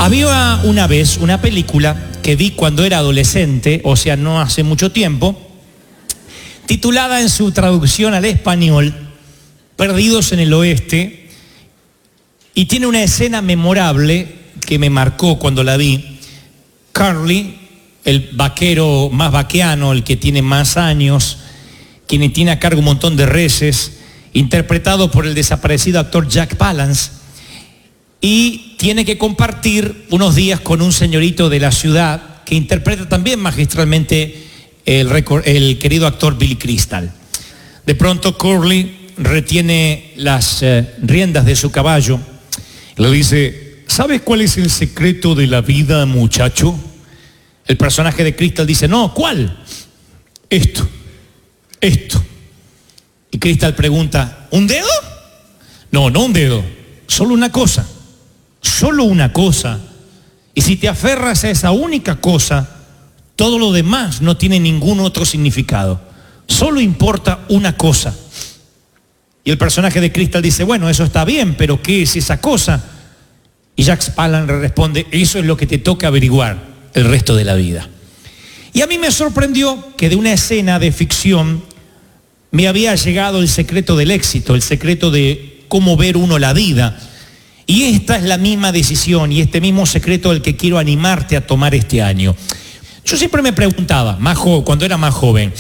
Había una vez una película que vi cuando era adolescente, o sea, no hace mucho tiempo, titulada en su traducción al español, Perdidos en el Oeste, y tiene una escena memorable que me marcó cuando la vi. Curly, el vaquero más vaqueano, el que tiene más años, quien tiene a cargo un montón de reses, interpretado por el desaparecido actor Jack Palance, y tiene que compartir unos días con un señorito de la ciudad que interpreta también magistralmente el querido actor Billy Crystal. De pronto Curly retiene las riendas de su caballo y le dice: ¿sabes cuál es el secreto de la vida, muchacho? El personaje de Crystal dice: no, ¿cuál? Esto. Y Crystal pregunta: ¿un dedo? No un dedo, solo una cosa. Solo una cosa. Y si te aferras a esa única cosa, todo lo demás no tiene ningún otro significado. Solo importa una cosa. Y el personaje de Crystal dice: bueno, eso está bien, pero ¿qué es esa cosa? Y Jack Palance responde: eso es lo que te toca averiguar el resto de la vida. Y a mí me sorprendió que de una escena de ficción me había llegado el secreto del éxito, el secreto de cómo ver uno la vida. Y esta es la misma decisión y este mismo secreto el que quiero animarte a tomar este año. Yo siempre me preguntaba, cuando era más joven,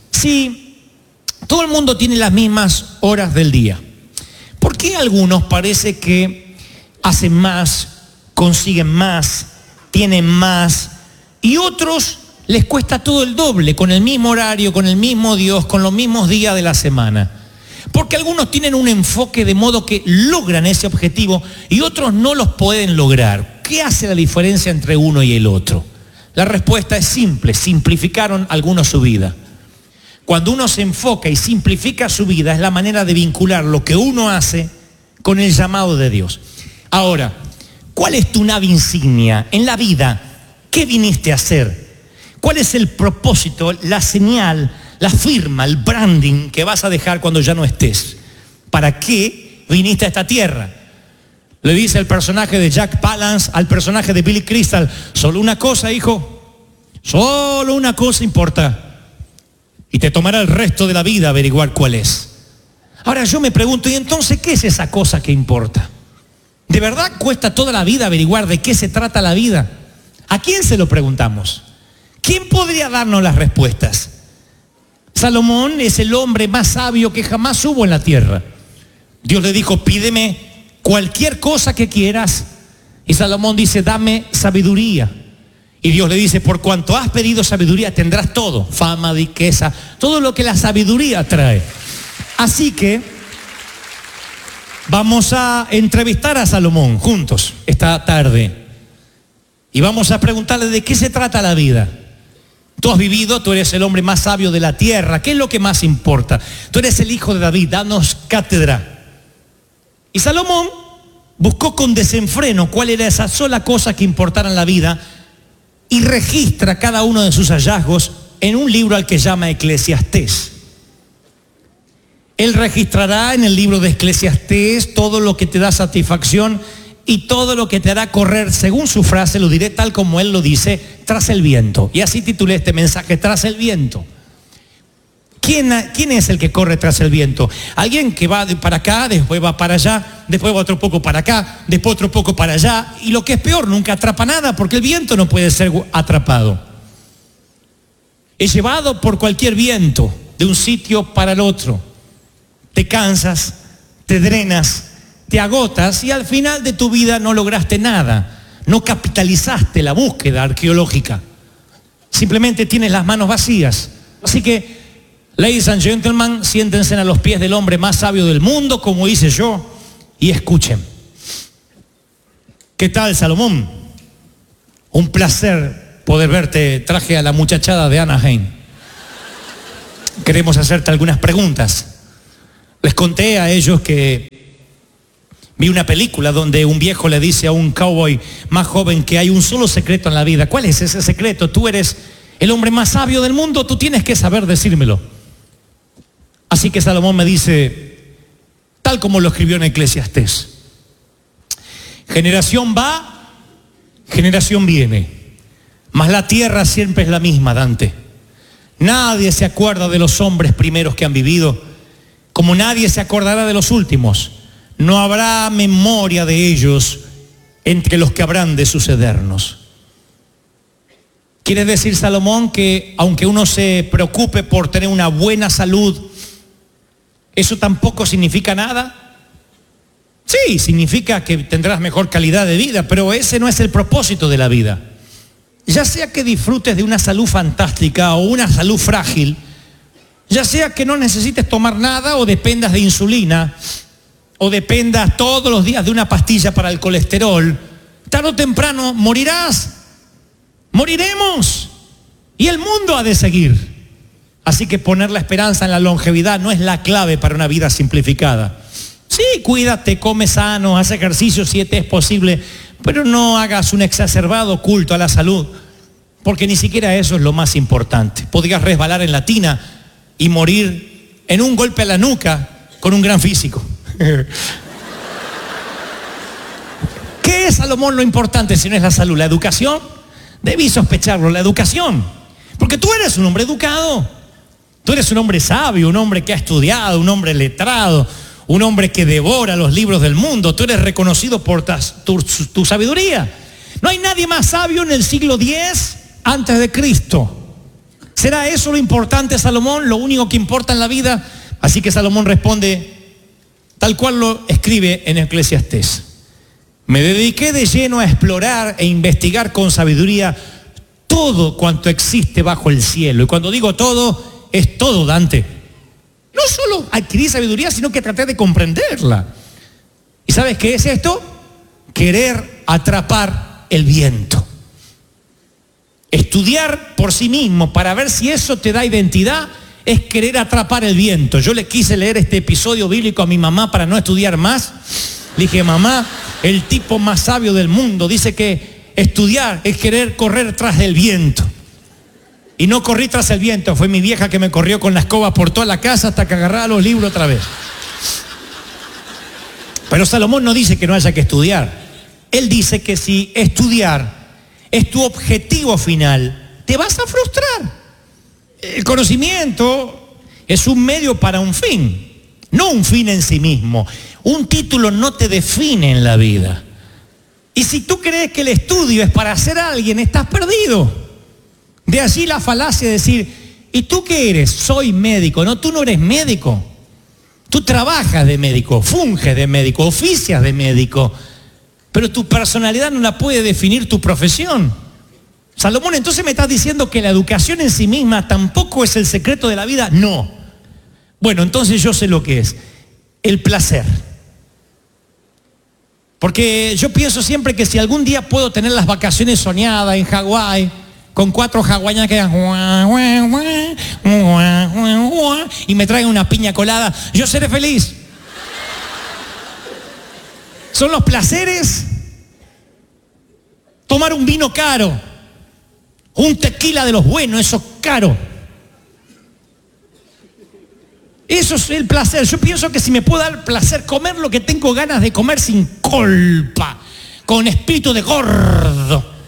si todo el mundo tiene las mismas horas del día, ¿por qué algunos parece que hacen más, consiguen más, tienen más, y otros les cuesta todo el doble, con el mismo horario, con el mismo Dios, con los mismos días de la semana? Porque algunos tienen un enfoque de modo que logran ese objetivo y otros no los pueden lograr. ¿Qué hace la diferencia entre uno y el otro? La respuesta es simple: simplificaron algunos su vida. Cuando uno se enfoca y simplifica su vida, es la manera de vincular lo que uno hace con el llamado de Dios. Ahora, ¿cuál es tu nave insignia en la vida? ¿Qué viniste a hacer? ¿Cuál es el propósito, la señal, la firma, el branding que vas a dejar cuando ya no estés? ¿Para qué viniste a esta tierra? Le dice el personaje de Jack Palance al personaje de Billy Crystal: solo una cosa, hijo, solo una cosa importa, y te tomará el resto de la vida averiguar cuál es. Ahora yo me pregunto, ¿y entonces qué es esa cosa que importa? ¿De verdad cuesta toda la vida averiguar de qué se trata la vida? ¿A quién se lo preguntamos? ¿Quién podría darnos las respuestas? Salomón es el hombre más sabio que jamás hubo en la tierra. Dios le dijo: pídeme cualquier cosa que quieras. Y Salomón dice: dame sabiduría. Y Dios le dice: por cuanto has pedido sabiduría, tendrás todo: fama, riqueza, todo lo que la sabiduría trae. Así que vamos a entrevistar a Salomón juntos esta tarde. Y vamos a preguntarle de qué se trata la vida. Tú has vivido, tú eres el hombre más sabio de la tierra. ¿Qué es lo que más importa? Tú eres el hijo de David, danos cátedra. Y Salomón buscó con desenfreno cuál era esa sola cosa que importara en la vida y registra cada uno de sus hallazgos en un libro al que llama Eclesiastés. Él registrará en el libro de Eclesiastés todo lo que te da satisfacción y todo lo que te hará correr, según su frase, lo diré tal como él lo dice, tras el viento. Y así titulé este mensaje: tras el viento. ¿Quién es el que corre tras el viento? Alguien que va para acá, después va para allá, después va otro poco para acá, después otro poco para allá, y lo que es peor, nunca atrapa nada, porque el viento no puede ser atrapado. Es llevado por cualquier viento, de un sitio para el otro. Te cansas, te drenas, te agotas y al final de tu vida no lograste nada, no capitalizaste la búsqueda arqueológica, simplemente tienes las manos vacías. Así que, ladies and gentlemen, siéntense a los pies del hombre más sabio del mundo, como hice yo, y escuchen. ¿Qué tal, Salomón? Un placer poder verte. Traje a la muchachada de Anaheim. Queremos hacerte algunas preguntas. Les conté a ellos que vi una película donde un viejo le dice a un cowboy más joven que hay un solo secreto en la vida. ¿Cuál es ese secreto? Tú eres el hombre más sabio del mundo, tú tienes que saber decírmelo. Así que Salomón me dice, tal como lo escribió en Eclesiastés: generación va, generación viene, mas la tierra siempre es la misma, Dante. Nadie se acuerda de los hombres primeros que han vivido, como nadie se acordará de los últimos. No habrá memoria de ellos entre los que habrán de sucedernos. Quiere decir Salomón que aunque uno se preocupe por tener una buena salud, ¿eso tampoco significa nada? Sí, significa que tendrás mejor calidad de vida, pero ese no es el propósito de la vida. Ya sea que disfrutes de una salud fantástica o una salud frágil, ya sea que no necesites tomar nada o dependas de insulina, o dependas todos los días de una pastilla para el colesterol, tarde o temprano morirás, moriremos, y el mundo ha de seguir. Así que poner la esperanza en la longevidad no es la clave para una vida simplificada. Sí, cuídate, come sano, haz ejercicio si te es posible, pero no hagas un exacerbado culto a la salud, porque ni siquiera eso es lo más importante. Podrías resbalar en la tina y morir en un golpe a la nuca con un gran físico. ¿Qué es, Salomón, lo importante si no es la salud? ¿La educación? Debí sospecharlo, la educación. Porque tú eres un hombre educado. Tú eres un hombre sabio, un hombre que ha estudiado, un hombre letrado, un hombre que devora los libros del mundo. Tú eres reconocido por tu sabiduría. No hay nadie más sabio en el siglo X antes de Cristo. ¿Será eso lo importante, Salomón? ¿Lo único que importa en la vida? Así que Salomón responde tal cual lo escribe en Eclesiastés. Me dediqué de lleno a explorar e investigar con sabiduría todo cuanto existe bajo el cielo. Y cuando digo todo, es todo, Dante. No solo adquirí sabiduría, sino que traté de comprenderla. ¿Y sabes qué es esto? Querer atrapar el viento. Estudiar por sí mismo para ver si eso te da identidad es querer atrapar el viento. Yo le quise leer este episodio bíblico a mi mamá para no estudiar más. Le dije, mamá, el tipo más sabio del mundo dice que estudiar es querer correr tras del viento. Y no corrí tras el viento, fue mi vieja que me corrió con la escoba por toda la casa hasta que agarraba los libros otra vez. Pero Salomón no dice que no haya que estudiar. Él dice que si estudiar es tu objetivo final, te vas a frustrar. El conocimiento es un medio para un fin, no un fin en sí mismo. Un título no te define en la vida. Y si tú crees que el estudio es para ser alguien, estás perdido. De allí la falacia de decir, ¿y tú qué eres? Soy médico. No, tú no eres médico. Tú trabajas de médico, funges de médico, oficias de médico. Pero tu personalidad no la puede definir tu profesión. Salomón, entonces me estás diciendo que la educación en sí misma tampoco es el secreto de la vida. No. Bueno, entonces yo sé lo que es. El placer. Porque yo pienso siempre que si algún día puedo tener las vacaciones soñadas en Hawái, con 4 hawaianas que y me traigan una piña colada, yo seré feliz. Son los placeres. Tomar un vino caro, un tequila de los buenos, eso caro. Eso es el placer. Yo pienso que si me puedo dar placer, comer lo que tengo ganas de comer sin culpa, con espíritu de gordo.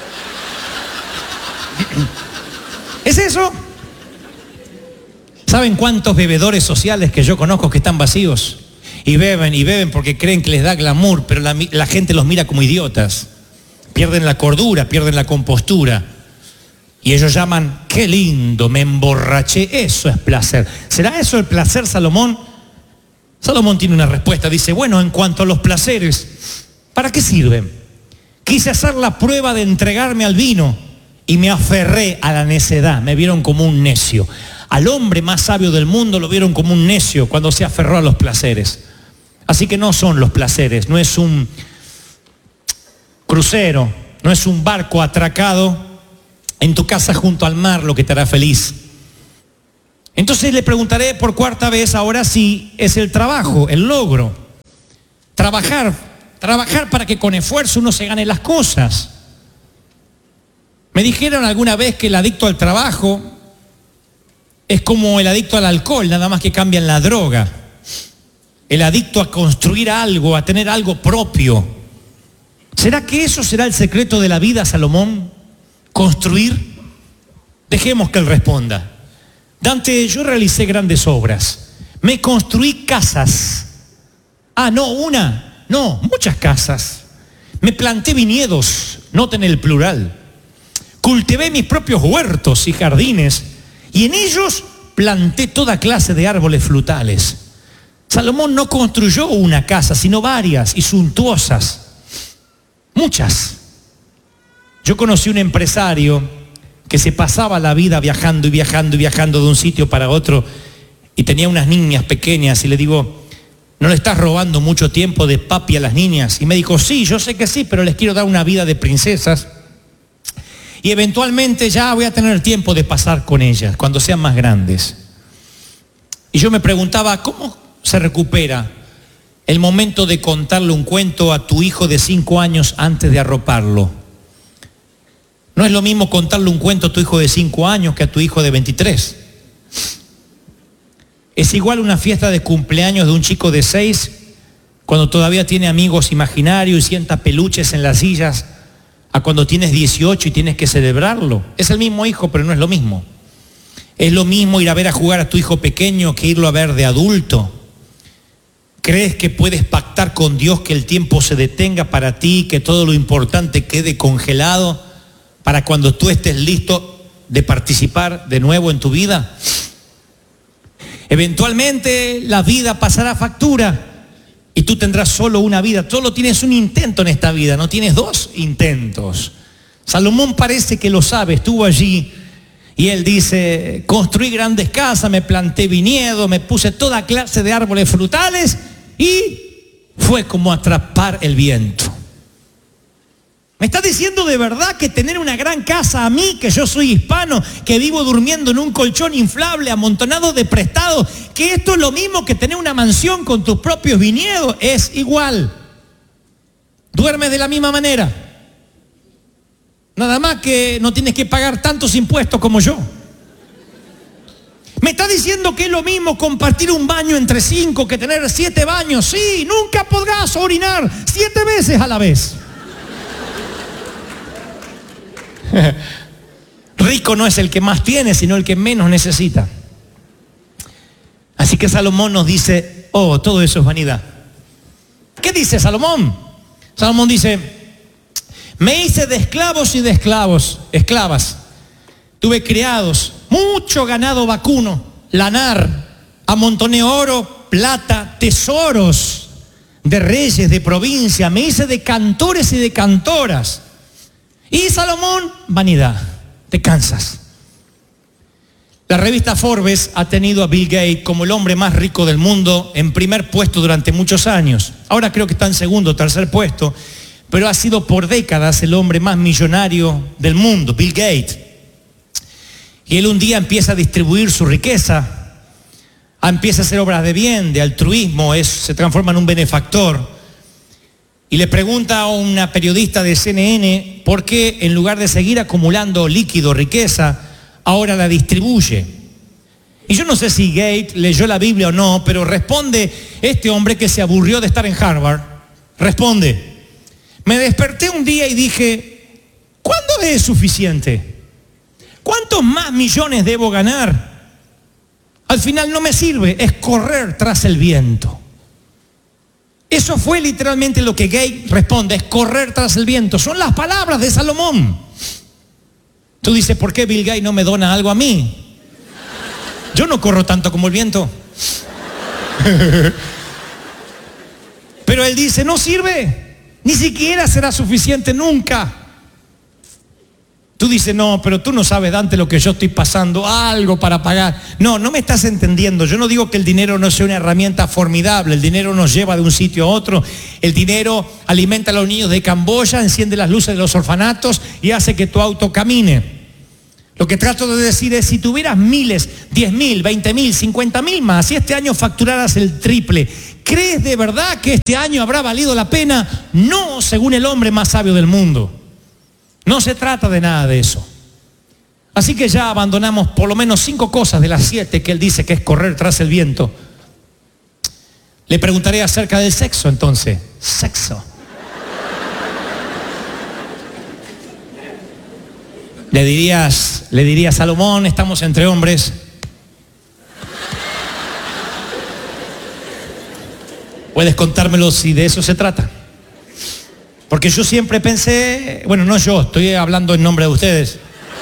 ¿Es eso? ¿Saben cuántos bebedores sociales que yo conozco que están vacíos? Y beben porque creen que les da glamour, pero la gente los mira como idiotas. Pierden la cordura, pierden la compostura. Y ellos llaman, qué lindo, me emborraché. Eso es placer. ¿Será eso el placer, Salomón? Salomón tiene una respuesta. Dice, bueno, en cuanto a los placeres, ¿para qué sirven? Quise hacer la prueba de entregarme al vino y me aferré a la necedad. Me vieron como un necio. Al hombre más sabio del mundo lo vieron como un necio cuando se aferró a los placeres. Así que no son los placeres, no es un crucero, no es un barco atracado en tu casa junto al mar lo que te hará feliz. Entonces le preguntaré por cuarta vez ahora si es el trabajo, el logro. Trabajar para que con esfuerzo uno se gane las cosas. Me dijeron alguna vez que el adicto al trabajo es como el adicto al alcohol, nada más que cambian la droga. El adicto a construir algo, a tener algo propio. ¿Será que eso será el secreto de la vida, Salomón? ¿Construir? Dejemos que él responda. Dante, yo realicé grandes obras. Me construí casas. Muchas casas. Me planté viñedos, noten el plural. Cultivé mis propios huertos y jardines, y en ellos planté toda clase de árboles frutales. Salomón no construyó una casa, sino varias y suntuosas. Muchas. Yo conocí un empresario que se pasaba la vida viajando y viajando y viajando de un sitio para otro, y tenía unas niñas pequeñas, y le digo, ¿no le estás robando mucho tiempo de papi a las niñas? Y me dijo, sí, yo sé que sí, pero les quiero dar una vida de princesas. Y eventualmente ya voy a tener tiempo de pasar con ellas, cuando sean más grandes. Y yo me preguntaba, ¿cómo se recupera el momento de contarle un cuento a tu hijo de 5 años antes de arroparlo? No es lo mismo contarle un cuento a tu hijo de 5 años que a tu hijo de 23. Es igual una fiesta de cumpleaños de un chico de 6, cuando todavía tiene amigos imaginarios y sienta peluches en las sillas, a cuando tienes 18 y tienes que celebrarlo. Es el mismo hijo, pero no es lo mismo. Es lo mismo ir a ver a jugar a tu hijo pequeño que irlo a ver de adulto. ¿Crees que puedes pactar con Dios que el tiempo se detenga para ti, que todo lo importante quede congelado para cuando tú estés listo de participar de nuevo en tu vida? Eventualmente la vida pasará factura y tú tendrás solo una vida. Solo tienes un intento en esta vida, no tienes 2 intentos. Salomón parece que lo sabe, estuvo allí y él dice, construí grandes casas, me planté viñedos, me puse toda clase de árboles frutales y fue como atrapar el viento. ¿Me está diciendo de verdad que tener una gran casa a mí, que yo soy hispano, que vivo durmiendo en un colchón inflable, amontonado de prestado, que esto es lo mismo que tener una mansión con tus propios viñedos? Es igual. Duermes de la misma manera. Nada más que no tienes que pagar tantos impuestos como yo. ¿Me está diciendo que es lo mismo compartir un baño entre 5 que tener 7 baños? Sí, nunca podrás orinar 7 veces a la vez. Rico no es el que más tiene, sino el que menos necesita. Así que Salomón nos dice, todo eso es vanidad. ¿Qué dice Salomón? Salomón dice, me hice de esclavos y de esclavas. Tuve criados, mucho ganado vacuno, lanar, amontoné oro, plata, tesoros de reyes, de provincia. Me hice de cantores y de cantoras. Y Salomón, vanidad, te cansas. La revista Forbes ha tenido a Bill Gates como el hombre más rico del mundo en primer puesto durante muchos años. Ahora creo que está en segundo o tercer puesto, pero ha sido por décadas el hombre más millonario del mundo, Bill Gates. Y él un día empieza a distribuir su riqueza, empieza a hacer obras de bien, de altruismo, se transforma en un benefactor. Y le pregunta a una periodista de CNN por qué en lugar de seguir acumulando líquido, riqueza, ahora la distribuye. Y yo no sé si Gates leyó la Biblia o no, pero responde este hombre que se aburrió de estar en Harvard. Responde, me desperté un día y dije, ¿cuándo es suficiente? ¿Cuántos más millones debo ganar? Al final no me sirve, es correr tras el viento. Eso fue literalmente lo que Gates responde, es correr tras el viento. Son las palabras de Salomón. Tú dices, ¿por qué Bill Gates no me dona algo a mí? Yo no corro tanto como el viento. Pero él dice, no sirve, ni siquiera será suficiente nunca. Tú dices, no, pero tú no sabes, Dante, lo que yo estoy pasando, algo para pagar. No me estás entendiendo. Yo no digo que el dinero no sea una herramienta formidable. El dinero nos lleva de un sitio a otro. El dinero alimenta a los niños de Camboya, enciende las luces de los orfanatos y hace que tu auto camine. Lo que trato de decir es, si tuvieras miles, 10.000, 20.000, 50.000 más, si este año facturaras el triple, ¿crees de verdad que este año habrá valido la pena? No, según el hombre más sabio del mundo. No se trata de nada de eso. Así que ya abandonamos por lo menos 5 cosas de las 7 que él dice que es correr tras el viento. Le preguntaré acerca del sexo entonces. Sexo. Le diría a Salomón, estamos entre hombres. Puedes contármelo si de eso se trata. Porque yo siempre pensé, bueno, no yo, estoy hablando en nombre de ustedes.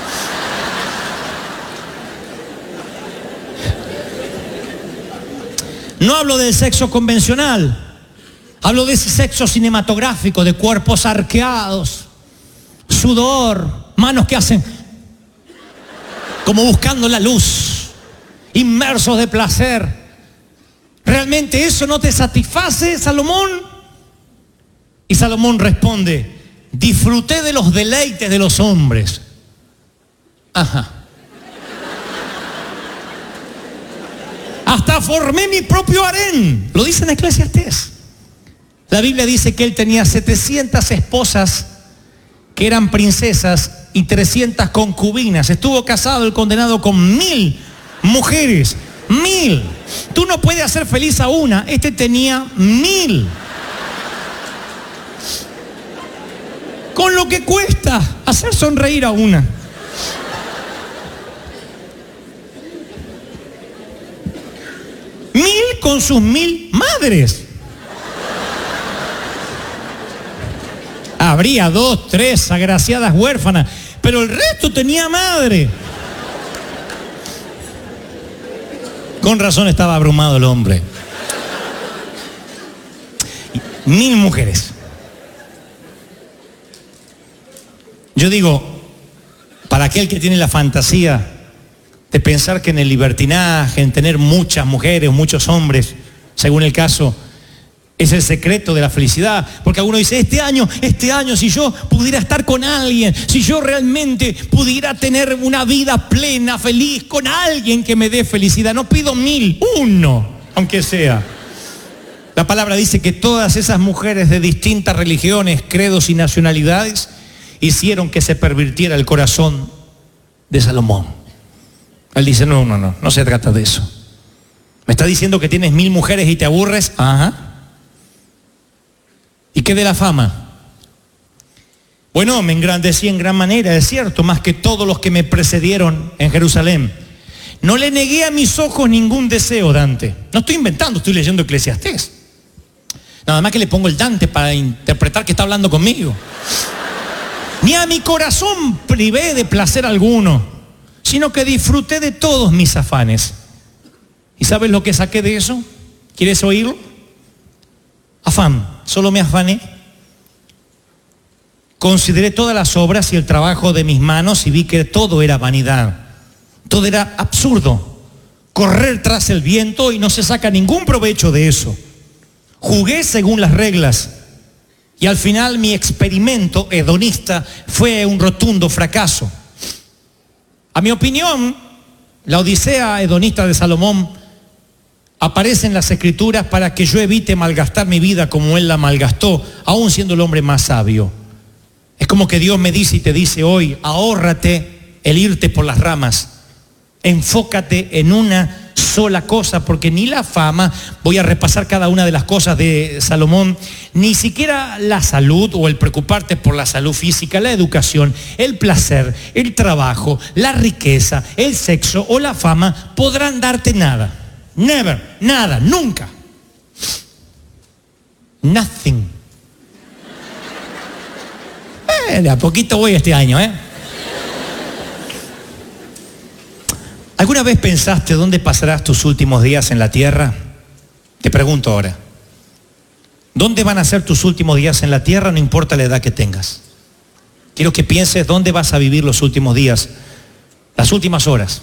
No hablo del sexo convencional, hablo de ese sexo cinematográfico, de cuerpos arqueados, sudor, manos que hacen como buscando la luz, inmersos de placer. ¿Realmente eso no te satisface, Salomón? Y Salomón responde, disfruté de los deleites de los hombres. Ajá. Hasta formé mi propio harén. Lo dice en Eclesiastés. La Biblia dice que él tenía 700 esposas que eran princesas y 300 concubinas. Estuvo casado el condenado con 1000 mujeres. 1000. Tú no puedes hacer feliz a una. Este tenía 1000. Con lo que cuesta hacer sonreír a una. Con sus 1000 madres. Habría 2, 3 agraciadas huérfanas, pero el resto tenía madre. Con razón estaba abrumado el hombre. 1000 mujeres. Yo digo, para aquel que tiene la fantasía de pensar que en el libertinaje, en tener muchas mujeres, muchos hombres, según el caso, es el secreto de la felicidad. Porque alguno dice, este año, si yo pudiera estar con alguien, si yo realmente pudiera tener una vida plena, feliz, con alguien que me dé felicidad, no pido 1000, 1, aunque sea. La palabra dice que todas esas mujeres de distintas religiones, credos y nacionalidades hicieron que se pervirtiera el corazón de Salomón. Él dice, no se trata de eso. ¿Me está diciendo que tienes 1000 mujeres y te aburres? Ajá. ¿Y qué de la fama? Bueno, me engrandecí en gran manera, es cierto, más que todos los que me precedieron en Jerusalén. No le negué a mis ojos ningún deseo, Dante. No estoy inventando, estoy leyendo Eclesiastés. Nada más que le pongo el Dante para interpretar que está hablando conmigo. Ni a mi corazón privé de placer alguno, sino que disfruté de todos mis afanes. ¿Y sabes lo que saqué de eso? ¿Quieres oírlo? Afán, solo me afané. Consideré todas las obras y el trabajo de mis manos y vi que todo era vanidad. Todo era absurdo. Correr tras el viento y no se saca ningún provecho de eso. Jugué según las reglas y al final mi experimento hedonista fue un rotundo fracaso. A mi opinión, la odisea hedonista de Salomón aparece en las Escrituras para que yo evite malgastar mi vida como él la malgastó, aún siendo el hombre más sabio. Es como que Dios me dice y te dice hoy, ahórrate el irte por las ramas. Enfócate en una sola cosa, porque ni la fama, voy a repasar cada una de las cosas de Salomón, ni siquiera la salud o el preocuparte por la salud física, la educación, el placer, el trabajo, la riqueza, el sexo o la fama podrán darte nada. Never, nada, nunca. Nothing. De a poquito voy este año, ¿Alguna vez pensaste dónde pasarás tus últimos días en la tierra? Te pregunto ahora. ¿Dónde van a ser tus últimos días en la tierra? No importa la edad que tengas. Quiero que pienses dónde vas a vivir los últimos días, las últimas horas.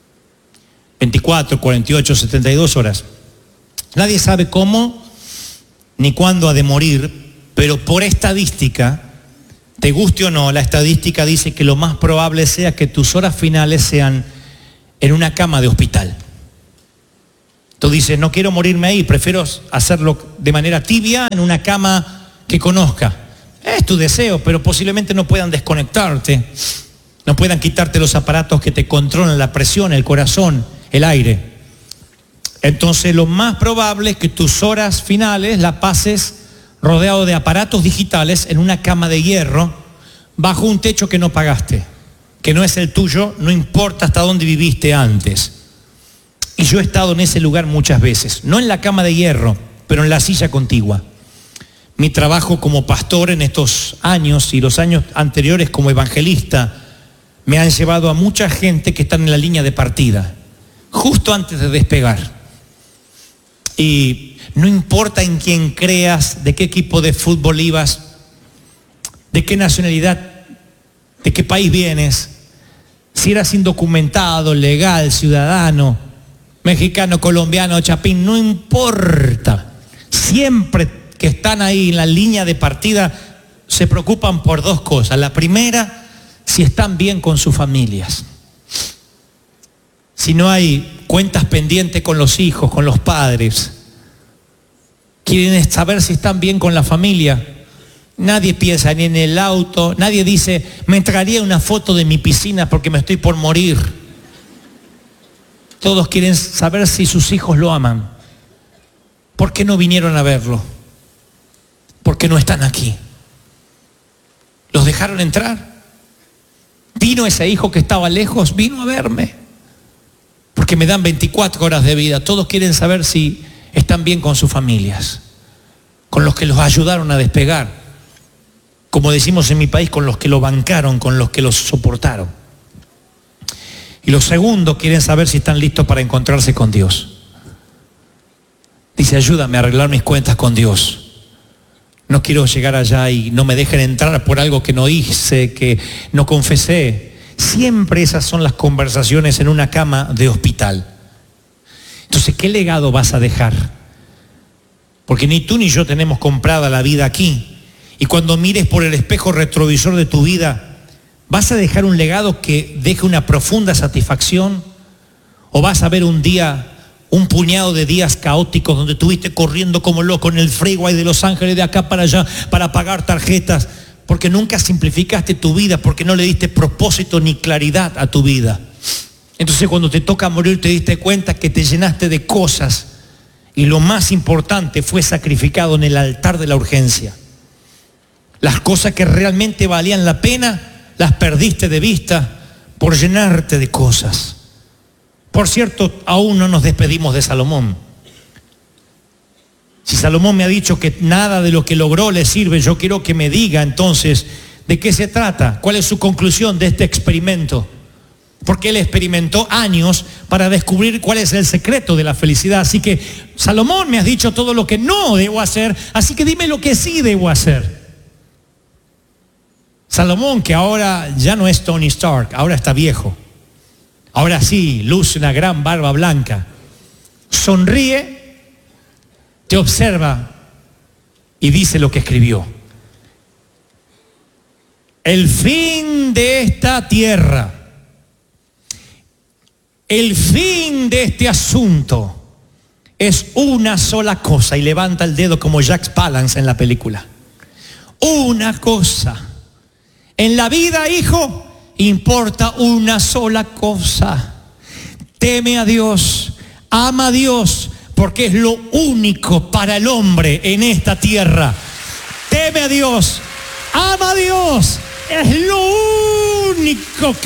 24, 48, 72 horas. Nadie sabe cómo ni cuándo ha de morir, pero por estadística, te guste o no, la estadística dice que lo más probable sea que tus horas finales sean en una cama de hospital. Tú dices, no quiero morirme ahí, prefiero hacerlo de manera tibia en una cama que conozca. Es tu deseo, pero posiblemente no puedan desconectarte, no puedan quitarte los aparatos que te controlan la presión, el corazón, el aire. Entonces lo más probable es que tus horas finales las pases rodeado de aparatos digitales en una cama de hierro bajo un techo que no pagaste. que no es el tuyo, no importa hasta dónde viviste antes. Y yo he estado en ese lugar muchas veces, no en la cama de hierro, pero en la silla contigua. Mi trabajo como pastor en estos años y los años anteriores como evangelista me han llevado a mucha gente que están en la línea de partida, justo antes de despegar. Y no importa en quién creas, de qué equipo de fútbol ibas, de qué nacionalidad, de qué país vienes, si eras indocumentado, legal, ciudadano, mexicano, colombiano, chapín, no importa. Siempre que están ahí en la línea de partida se preocupan por dos cosas. La primera, si están bien con sus familias. Si no hay cuentas pendientes con los hijos, con los padres. Quieren saber si están bien con la familia. Nadie piensa ni en el auto, nadie dice, me traería una foto de mi piscina porque me estoy por morir. Todos quieren saber si sus hijos lo aman. ¿Por qué no vinieron a verlo? ¿Por qué no están aquí? ¿Los dejaron entrar? ¿Vino ese hijo que estaba lejos? Vino a verme. Porque me dan 24 horas de vida. Todos quieren saber si están bien con sus familias, con los que los ayudaron a despegar. Como decimos en mi país, con los que lo bancaron, con los que los soportaron. Y los segundos quieren saber si están listos para encontrarse con Dios. Dice, ayúdame a arreglar mis cuentas con Dios. No quiero llegar allá y no me dejen entrar por algo que no hice, que no confesé. Siempre esas son las conversaciones en una cama de hospital. Entonces, ¿qué legado vas a dejar? Porque ni tú ni yo tenemos comprada la vida aquí. Y cuando mires por el espejo retrovisor de tu vida, ¿vas a dejar un legado que deje una profunda satisfacción? ¿O vas a ver un día, un puñado de días caóticos donde estuviste corriendo como loco en el freeway de Los Ángeles de acá para allá para pagar tarjetas? Porque nunca simplificaste tu vida, porque no le diste propósito ni claridad a tu vida. Entonces cuando te toca morir te diste cuenta que te llenaste de cosas y lo más importante fue sacrificado en el altar de la urgencia. Las cosas que realmente valían la pena las perdiste de vista por llenarte de cosas. Por cierto, aún no nos despedimos de Salomón. Si Salomón me ha dicho que nada de lo que logró le sirve, yo quiero que me diga entonces de qué se trata, cuál es su conclusión de este experimento. Porque él experimentó años para descubrir cuál es el secreto de la felicidad. Así que, Salomón, me has dicho todo lo que no debo hacer, así que dime lo que sí debo hacer. Salomón, que ahora ya no es Tony Stark, ahora está viejo. Ahora sí, luce una gran barba blanca. Sonríe, te observa y dice lo que escribió. El fin de esta tierra, el fin de este asunto es una sola cosa. Y levanta el dedo como Jack Palance en la película. Una cosa. En la vida, hijo, importa una sola cosa. Teme a Dios, ama a Dios, porque es lo único para el hombre en esta tierra. Teme a Dios, ama a Dios, es lo único que